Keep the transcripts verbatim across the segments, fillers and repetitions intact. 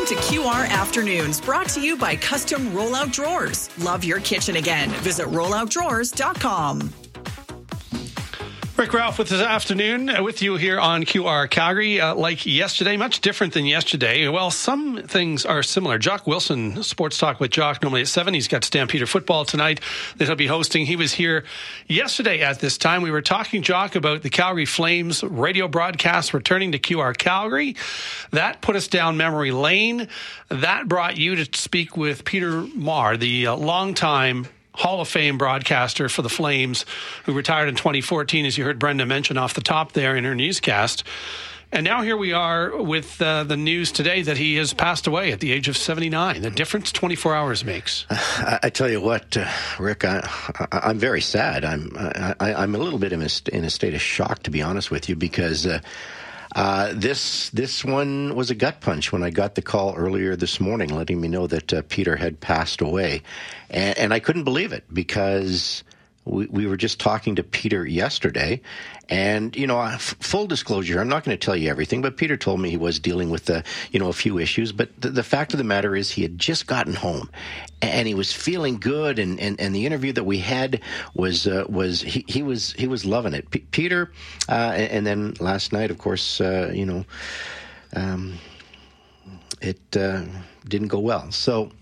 to Q R Afternoons, brought to you by Custom Rollout Drawers. Love your kitchen again. Visit rollout drawers dot com. Rick Ralph with this afternoon uh, with you here on Q R Calgary. Uh, like yesterday, much different than yesterday. Well, some things are similar. Jock Wilson, Sports Talk with Jock, normally at seven. He's got Stampeder football tonight that he'll be hosting. He was here yesterday at this time. We were talking, Jock, about the Calgary Flames radio broadcast returning to Q R Calgary. That put us down memory lane. That brought you to speak with Peter Maher, the uh, longtime Hall of Fame broadcaster for the Flames, who retired in twenty fourteen, as you heard Brenda mention off the top there in her newscast. And now here we are with uh, the news today that he has passed away at the age of seventy-nine. The difference twenty-four hours makes. I, I tell you what, uh, Rick, I, I, I'm very sad. I'm I, I'm a little bit in a, in a state of shock, to be honest with you, because uh, Uh, this this one was a gut punch when I got the call earlier this morning letting me know that uh, Peter had passed away. And, and I couldn't believe it because we, we were just talking to Peter yesterday. And, you know, f- full disclosure, I'm not going to tell you everything, but Peter told me he was dealing with, uh, you know, a few issues. But th- the fact of the matter is he had just gotten home and he was feeling good. And, and, and the interview that we had was uh, was he, he was he was loving it. P- Peter, uh, and, and then last night, of course, uh, you know, um, it uh, didn't go well. So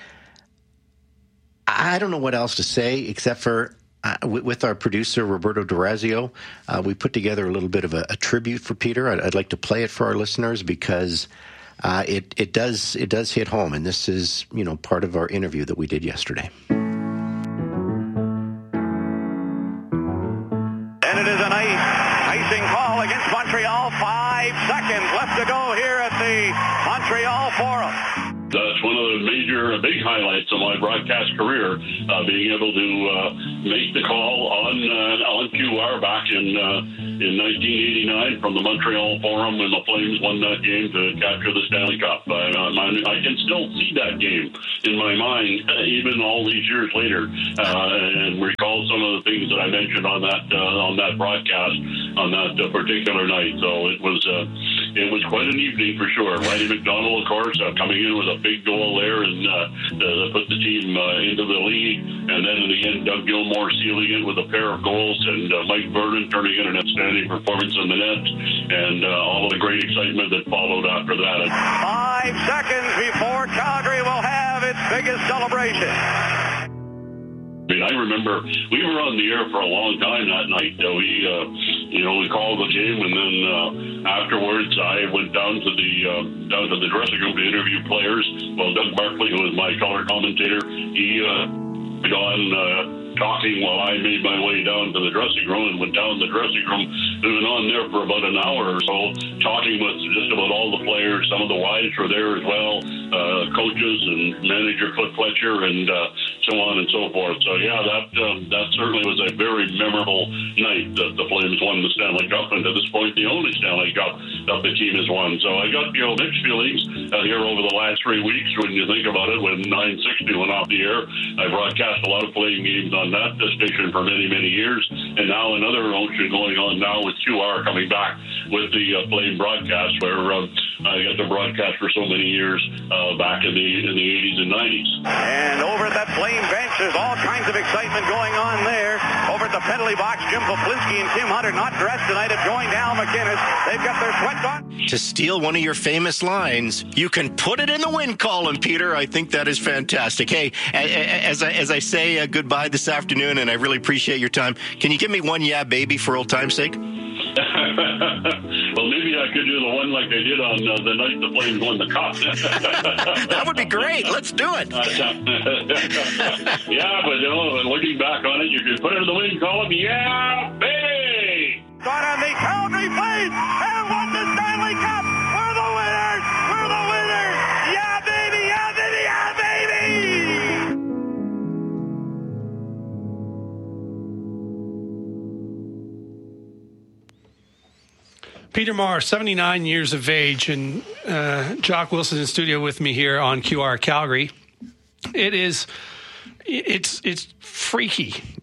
I don't know what else to say except for, Uh, with our producer, Roberto Durazio, uh, we put together a little bit of a, a tribute for Peter. I'd, I'd like to play it for our listeners because uh, it, it does it does hit home. And this is, you know, part of our interview that we did yesterday. And it is a nice icing call against Montreal. Five seconds left to go here at the Montreal Forum. That's one of the major, uh, big highlights of my broadcast career, uh, being able to uh, make the call on uh, on Q R back in uh, in nineteen eighty-nine from the Montreal Forum when the Flames won that game to capture the Stanley Cup. I, I, I can still see that game in my mind, uh, even all these years later, uh, and recall some of the things that I mentioned on that uh, on that broadcast on that uh, particular night. So it was uh, it was quite an evening for sure. Randy McDonald, of course, uh, coming in with a big goal there and uh, uh, put the team uh, into the lead. And then in the end, Doug Gilmour sealing it with a pair of goals and uh, Mike Vernon turning in an outstanding performance in the net and uh, all of the great excitement that followed after that. Five seconds before Calgary will have its biggest celebration. I mean, I remember we were on the air for a long time that night. Uh, we, uh, you know, we called the game, and then uh, afterwards, I went down to the uh, down to the dressing room to interview players. Well, Doug Barkley, who was my color commentator, he uh, went on uh, talking while I made my way down to the dressing room and went down the dressing room. We went on there for about an hour or so, talking with just about all the players. Some of the wives were there as well, uh, coaches and manager Cliff Fletcher, and uh, so on and so forth. So yeah, that um, that certainly was a very memorable night that the Flames won the Stanley Cup, and to this point, the only Stanley Cup that the team has won. So I got, you know, mixed feelings uh, here over the last three weeks when you think about it. When nine sixty went off the air, I broadcast a lot of Flame games on that station for many, many years, and now another motion going on now with Q R coming back with the uh, Flame broadcast, where uh, I got to broadcast for so many years uh, back in the in the eighties and nineties. And over at that Flame bench, there's all kinds of excitement going on there. Over at the penalty box, Jim Poplinski and Tim Hunter not dressed tonight have joined Al McInnes. They've got their sweats on. To steal one of your famous lines, you can put it in the win column, Peter. I think that is fantastic. Hey, as I, as I say uh, goodbye this afternoon, and I really appreciate your time, can you give me one yeah, baby, for old time's sake? Well, maybe I could do the one like I did on uh, the night the Flames won the Cup. That would be great. Let's do it. Yeah, but you know, looking back on it, you can put it in the win column. Yeah, baby! Got on the Calgary Flames and won the Stanley Cup. We're the winners. We're the winners. Yeah, baby. Yeah, baby. Yeah, baby. Peter Maher, seventy-nine years of age, and uh, Jock Wilson in studio with me here on Q R Calgary. It is, it's it's freaky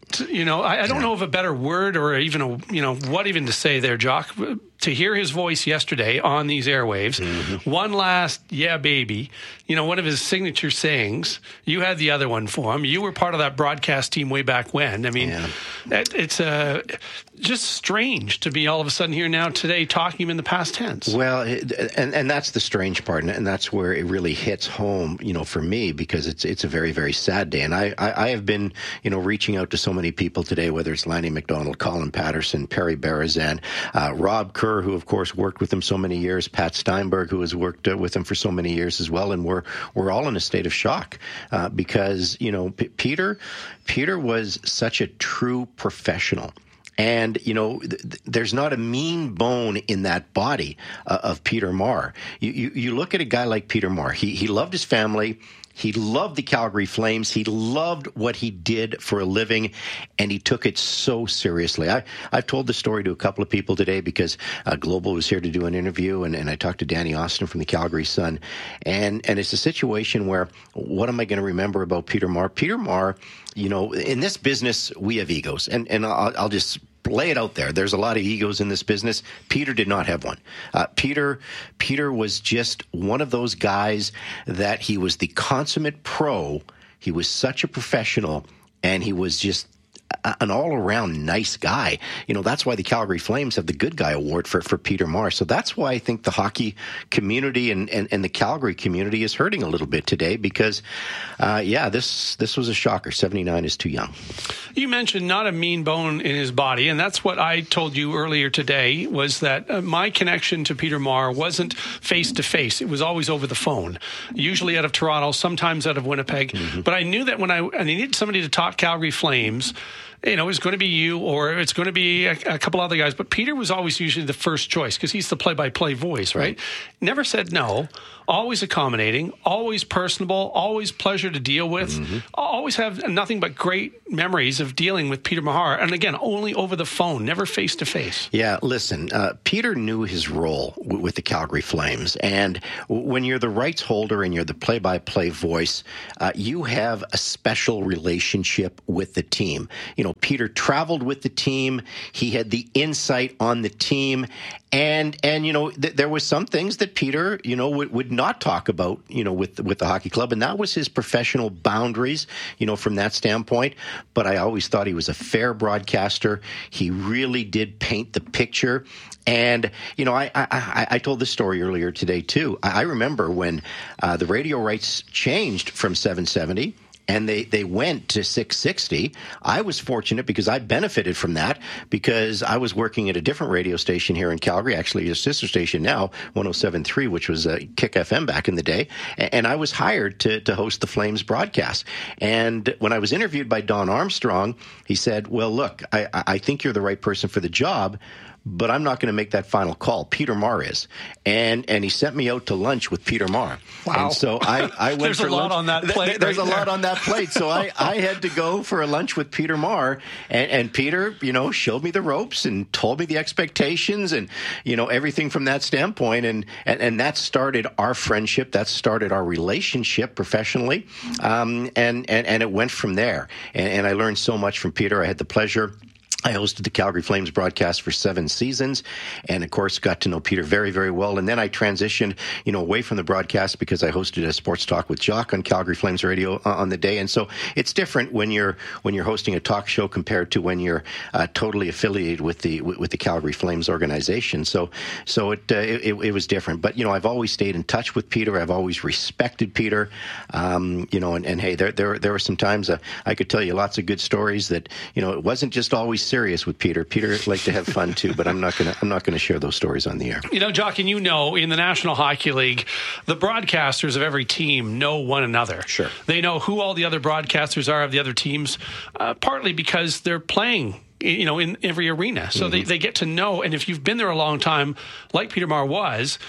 you know, I, I don't yeah. know of a better word or even a, you know, what even to say there, Jock. To hear his voice yesterday on these airwaves, mm-hmm. one last, yeah, baby, you know, one of his signature sayings, you had the other one for him. You were part of that broadcast team way back when. I mean, yeah. it, it's uh, just strange to be all of a sudden here now today talking him in the past tense. Well, and, and that's the strange part, and that's where it really hits home, you know, for me, because it's it's a very, very sad day. And I, I, I have been, you know, reaching out to so many people today, whether it's Lanny McDonald, Colin Patterson, Perry Barazan, uh, Rob Kerr, who, of course, worked with him so many years, Pat Steinberg, who has worked uh, with him for so many years as well, and we're we're all in a state of shock uh, because, you know, P- Peter Peter was such a true professional. And, you know, th- there's not a mean bone in that body uh, of Peter Maher. You, you you look at a guy like Peter Maher. He he loved his family. He loved the Calgary Flames. He loved what he did for a living, and he took it so seriously. I, I've told the story to a couple of people today because uh, Global was here to do an interview, and, and I talked to Danny Austin from the Calgary Sun. And, and it's a situation where, what am I going to remember about Peter Maher? Peter Maher, you know, in this business, we have egos. And, and I'll, I'll just lay it out there. There's a lot of egos in this business. Peter did not have one. Uh, Peter, Peter was just one of those guys that he was the consummate pro. He was such a professional, and he was just an all-around nice guy. You know, that's why the Calgary Flames have the Good Guy Award for, for Peter Maher. So that's why I think the hockey community and, and, and the Calgary community is hurting a little bit today because, uh, yeah, this this was a shocker. seventy-nine is too young. You mentioned not a mean bone in his body, and that's what I told you earlier today, was that uh, my connection to Peter Maher wasn't face-to-face. It was always over the phone, usually out of Toronto, sometimes out of Winnipeg. Mm-hmm. But I knew that when I, I needed somebody to talk Calgary Flames, you know, it's going to be you or it's going to be a, a couple other guys. But Peter was always usually the first choice because he's the play-by-play voice, right? right? Never said no. Always accommodating, always personable, always pleasure to deal with. Mm-hmm. Always have nothing but great memories of dealing with Peter Maher. And again, only over the phone, never face-to-face. Yeah, listen, uh, Peter knew his role w- with the Calgary Flames. And w- when you're the rights holder and you're the play-by-play voice, uh, you have a special relationship with the team. You know, Peter traveled with the team. He had the insight on the team. And, and you know, th- there was some things that Peter, you know, would, would not talk about, you know, with, with the hockey club. And that was his professional boundaries, you know, from that standpoint. But I always thought he was a fair broadcaster. He really did paint the picture. And, you know, I, I, I told this story earlier today, too. I, I remember when uh, the radio rights changed from seven seventy and they, they went to six sixty. I was fortunate because I benefited from that because I was working at a different radio station here in Calgary, actually a sister station now, one oh seven point three, which was uh, Kick F M back in the day. And I was hired to, to host the Flames broadcast. And when I was interviewed by Don Armstrong, he said, well, look, I, I think you're the right person for the job, but I'm not going to make that final call. Peter Maher is. And and he sent me out to lunch with Peter Maher. Wow. And so I, I went there's for a lot lunch. on that plate. There's right a there. lot on that plate. So I, I had to go for a lunch with Peter Maher. And, and Peter, you know, showed me the ropes and told me the expectations and, you know, everything from that standpoint. And, and, and that started our friendship. That started our relationship professionally. Um, and, and, and it went from there. And, and I learned so much from Peter. I had the pleasure. I hosted the Calgary Flames broadcast for seven seasons and, of course, got to know Peter very, very well. And then I transitioned, you know, away from the broadcast because I hosted a Sports Talk with Jock on Calgary Flames Radio on the day. And so it's different when you're when you're hosting a talk show compared to when you're uh, totally affiliated with the with the Calgary Flames organization. So so it, uh, it it was different. But, you know, I've always stayed in touch with Peter. I've always respected Peter. Um, you know, and, and hey, there there there were some times uh, I could tell you lots of good stories that, you know, it wasn't just always serious with Peter. Peter liked to have fun too, but I'm not going to I'm not going to share those stories on the air. You know, Jock, and you know, in the National Hockey League, the broadcasters of every team know one another. Sure. They know who all the other broadcasters are of the other teams, uh, partly because they're playing, you know, in every arena. So mm-hmm. they, they get to know, and if you've been there a long time, like Peter Maher was,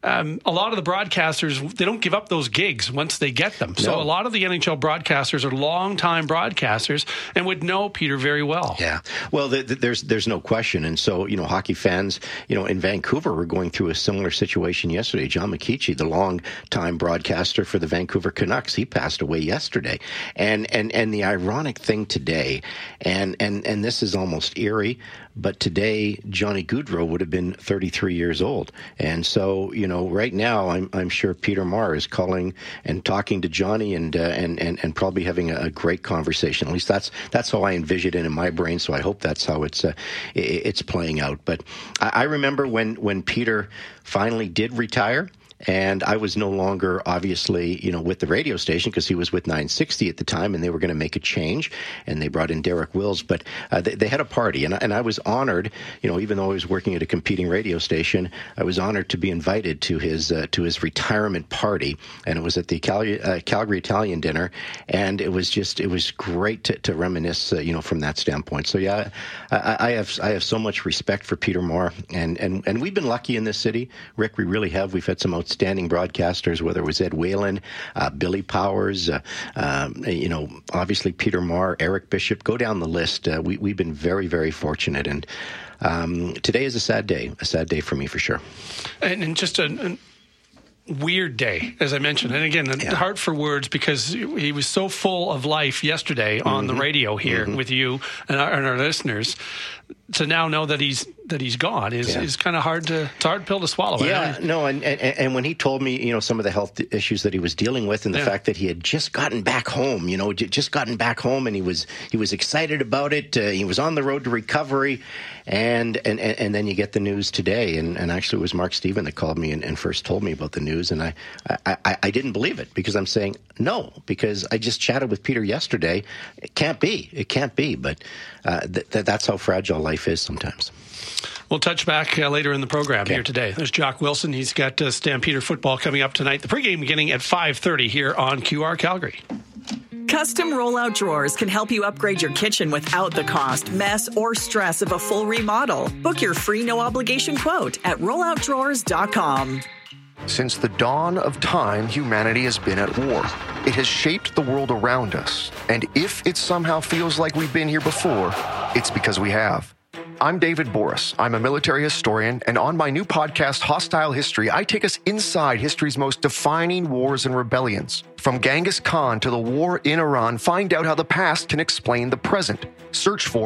um, a lot of the broadcasters, they don't give up those gigs once they get them. So No. a lot of the N H L broadcasters are long-time broadcasters and would know Peter very well. Yeah. Well, the, the, there's there's no question. And so, you know, hockey fans, you know, in Vancouver were going through a similar situation yesterday. John McKeechee, the long-time broadcaster for the Vancouver Canucks, he passed away yesterday. And and and the ironic thing today, and and and this is almost eerie, but today Johnny Gaudreau would have been thirty-three years old. And so, you know, right now I'm I'm sure Peter Maher is calling and talking to Johnny and uh, and, and and probably having a, a great conversation. At least that's that's how I envision it in my brain. So I hope that's how it's uh, it, it's playing out. But I, I remember when when Peter finally did retire. And I was no longer, obviously, you know, with the radio station because he was with nine sixty at the time, and they were going to make a change, and they brought in Derek Wills. But uh, they, they had a party, and, and I was honored, you know, even though I was working at a competing radio station, I was honored to be invited to his uh, to his retirement party, and it was at the Cal- uh, Calgary Italian dinner, and it was just it was great to, to reminisce, uh, you know, from that standpoint. So yeah, I, I have I have so much respect for Peter Maher, and and and we've been lucky in this city, Rick. We really have. We've had some outstanding broadcasters, whether it was Ed Whalen, uh, Billy Powers, uh, um, you know, obviously Peter Maher, Eric Bishop, go down the list. Uh, we, we've been very, very fortunate. And um, today is a sad day, a sad day for me for sure. And, and just a, a weird day, as I mentioned. And again, yeah. hard for words because he was so full of life yesterday on mm-hmm. the radio here mm-hmm. with you and our, and our listeners. To now know that he's that he's gone is, yeah. is kind of hard to it's a hard pill to swallow. Yeah, no, and, and and when he told me, you know, some of the health issues that he was dealing with, and the yeah. fact that he had just gotten back home, you know, just gotten back home, and he was he was excited about it. Uh, he was on the road to recovery, and and and then you get the news today, and, and actually it was Mark Steven that called me and, and first told me about the news, and I, I I I didn't believe it because I'm saying no because I just chatted with Peter yesterday. It can't be, it can't be, but uh, th- th- that's how fragile life is sometimes. We'll touch back uh, later in the program okay. here today. There's Jock Wilson. He's got uh, Stampeder football coming up tonight. The pregame beginning at five thirty here on Q R Calgary. Custom rollout drawers can help you upgrade your kitchen without the cost, mess, or stress of a full remodel. Book your free no-obligation quote at rollout drawers dot com. Since the dawn of time, humanity has been at war. It has shaped the world around us. And if it somehow feels like we've been here before, it's because we have. I'm David Boris. I'm a military historian, and on my new podcast, Hostile History, I take us inside history's most defining wars and rebellions. From Genghis Khan to the war in Iran, find out how the past can explain the present. Search for